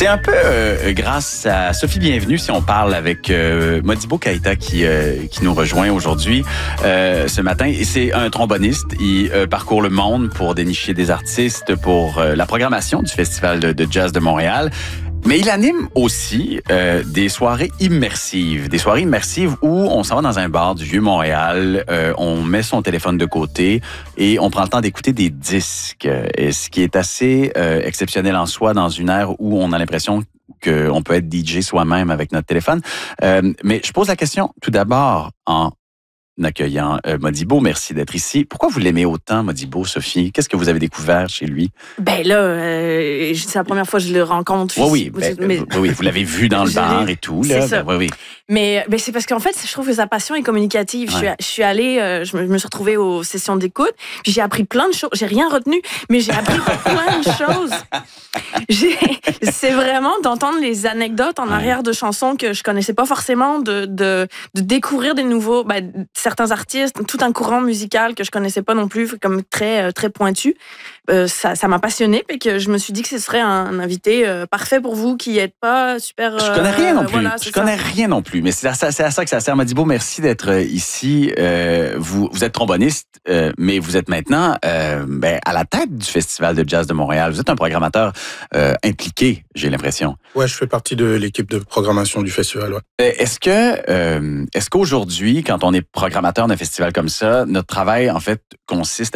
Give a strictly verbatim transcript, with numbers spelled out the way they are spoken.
C'est un peu euh, grâce à Sophie Bienvenue si on parle avec euh, Modibo Keïta qui, euh, qui nous rejoint aujourd'hui euh, ce matin. Et c'est un tromboniste. Il euh, parcourt le monde pour dénicher des artistes pour euh, la programmation du Festival de, de jazz de Montréal. Mais il anime aussi euh, des soirées immersives, des soirées immersives où on s'en va dans un bar du Vieux-Montréal, euh, on met son téléphone de côté et on prend le temps d'écouter des disques. Et ce qui est assez euh, exceptionnel en soi dans une ère où on a l'impression qu'on peut être D J soi-même avec notre téléphone. Euh, mais je pose la question tout d'abord en accueillant euh, Modibo. Merci d'être ici. Pourquoi vous l'aimez autant, Modibo, Sophie? Qu'est-ce que vous avez découvert chez lui? Ben là, euh, c'est la première fois que je le rencontre. Oui, oui, ben, mais... oui, vous l'avez vu dans le bar et tout. Là. C'est ça. Ben, oui, oui. Mais ben, c'est parce qu'en fait, je trouve que sa passion est communicative. Ouais. Je, suis, je suis allée, euh, je, me, je me suis retrouvée aux sessions d'écoute, puis j'ai appris plein de choses. J'ai rien retenu, mais j'ai appris plein de choses. J'ai, c'est vraiment d'entendre les anecdotes en ouais. arrière de chansons que je connaissais pas forcément, de, de, de découvrir des nouveaux, ben, certains artistes, tout un courant musical que je connaissais pas non plus, comme très, très pointu. Euh, ça, ça m'a passionnée, puis que je me suis dit que ce serait un invité euh, parfait pour vous qui n'êtes pas super. Euh, je connais rien non plus. Voilà, je connais ça. rien non plus. Mais c'est à, c'est à ça que ça sert. Modibo, merci d'être ici. Euh, vous, vous êtes tromboniste, euh, mais vous êtes maintenant euh, ben, à la tête du Festival de jazz de Montréal. Vous êtes un programmateur euh, impliqué, j'ai l'impression. Ouais, je fais partie de l'équipe de programmation du festival. Ouais. Est-ce que, euh, est-ce qu'aujourd'hui, quand on est programmateur d'un festival comme ça, notre travail en fait consiste